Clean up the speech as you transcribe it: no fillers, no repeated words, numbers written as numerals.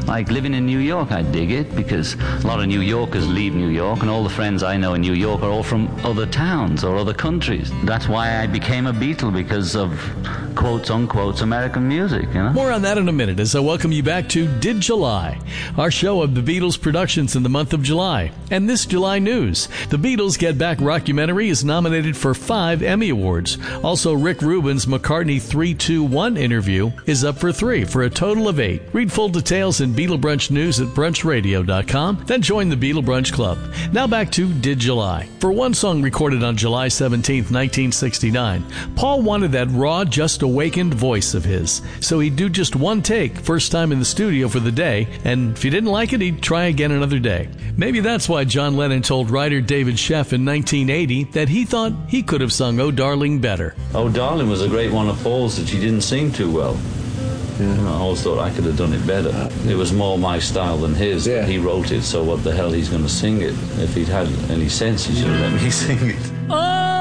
Like living in New York, I dig it, because a lot of New Yorkers leave New York, and all the friends I know in New York are all from other towns or other countries. That's why I became a Beatle, because of quotes unquotes American music, you know? More on that in a minute as I welcome you back to Did July, our show of the Beatles productions in the month of July. And this July news: the Beatles Get Back rockumentary is nominated for 5 Emmy Awards. Also, Rick Rubin's McCartney 321 interview is up for 3, for a total of 8. Read full details in Beatle Brunch News at brunchradio.com, then join the Beatle Brunch Club. Now back to Did July. For one song recorded on July 17, 1969, Paul wanted that raw, just awakened voice of his. So he'd do just one take, first time in the studio for the day, and if he didn't like it, he'd try again another day. Maybe that's why John Lennon told writer David Sheff in 1980 that he thought he could have sung Oh Darling better. Oh Darling was a great one of Paul's that he didn't sing too well. Yeah. I always thought I could have done it better. It was more my style than his. Yeah. He wrote it, so what the hell he's going to sing it? If he'd had any sense, he should have let me sing it. Oh!